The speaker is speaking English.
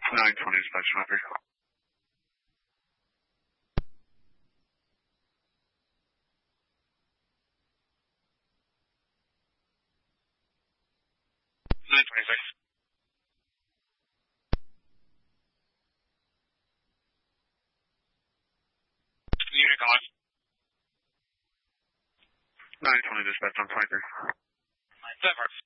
920 dispatch, Sniper. 926. Unit calling. 920 dispatch on 23. 7.